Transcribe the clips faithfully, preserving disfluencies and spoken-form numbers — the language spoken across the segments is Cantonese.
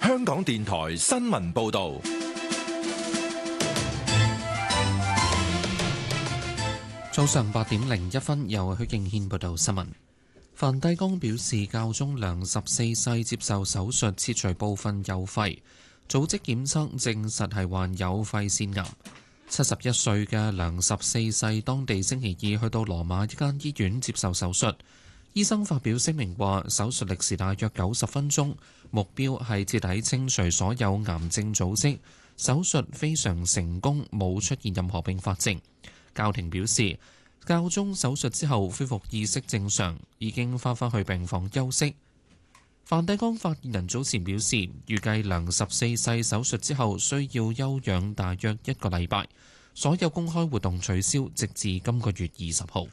香港電台新聞報道。 早上八點零一分，由許敬軒報道新聞。梵蒂岡表示，教宗良十四世接受手術切除部分右肺，組織檢測證實係患有肺腺癌。七十一歲嘅良十四世，當地星期二去到羅馬一間醫院接受手術。醫生發表聲明話，手術歷時大約九十分鐘，目標係徹底清除所有癌症組織。手術非常成功，冇出現任何併發症。教廷表示，教宗手術之後恢復意識正常，已經翻返去病房休息。梵蒂岡發言人早前表示，預計良十四世手術之後需要休養大約一個禮拜，所有公開活動取消，直至今個月二十號。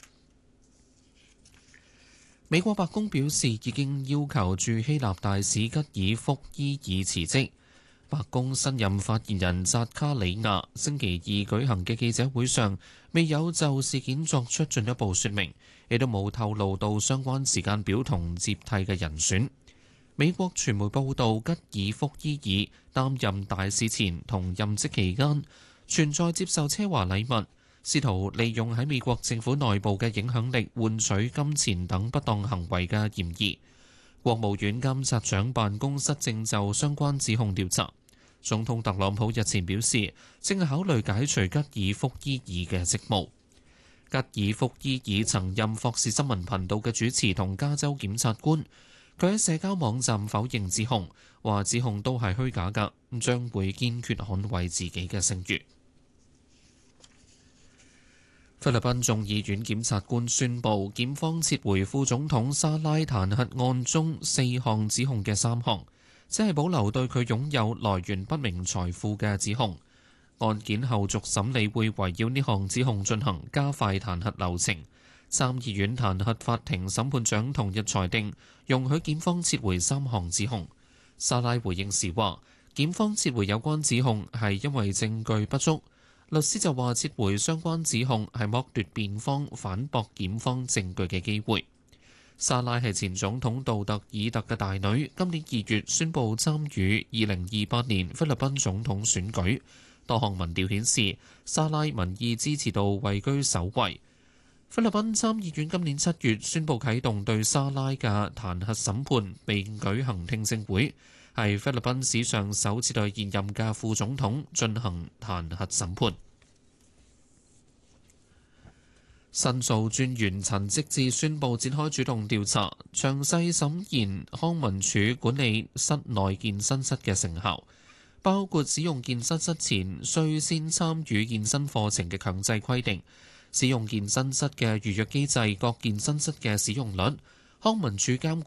美國白宮表示，已經要求駐希臘大使吉爾福伊爾辭職。白宮新任發言人扎卡里亞星期二舉行嘅記者會上，未有就事件作出進一步說明，亦都冇透露到相關時間表同接替嘅人選。美國傳媒報道，吉爾福伊爾擔任大使前同任職期間，存在接受奢華禮物，試圖利用喺美國政府內部嘅影響力換取金錢等不當行為嘅嫌疑。國務院監察長辦公室正就相關指控調查。總統特朗普日前表示，正考慮解除吉爾福伊爾嘅職務。吉爾福伊爾曾任霍士新聞頻道嘅主持同加州檢察官，佢喺社交網站否認指控，話指控都係虛假㗎，將會堅決捍衛自己嘅聲譽。菲律賓眾議院檢察官宣布，檢方撤回副總統沙拉彈劾案中四項指控嘅三項，只係保留對佢擁有來源不明財富嘅指控。案件後續審理會圍繞呢項指控進行，加快彈劾流程。參議院彈劾法庭審判長同日裁定，容許檢方撤回三項指控。沙拉回應時話，檢方撤回有關指控係因為證據不足。律師就話，撤回相關指控係剝奪辯方反駁檢方證據嘅機會。沙拉係前總統杜特爾特嘅大女，今年二月宣布參與二零二八年菲律賓總統選舉。多項民調顯示，沙拉民意支持度位居首位。菲律賓參議院今年七月宣布啟動對沙拉嘅彈劾審判，並舉行聽證會，係菲律賓史上首次對現任嘅副總統進行彈劾審判。申訴專員陳積志宣布展開主動調查，詳細審研康文署管理室內健身室嘅成效，包括使用健身室前須先參與健身課程嘅強制規定，使用健身室嘅預約機制，各健身室嘅使用率，康文署監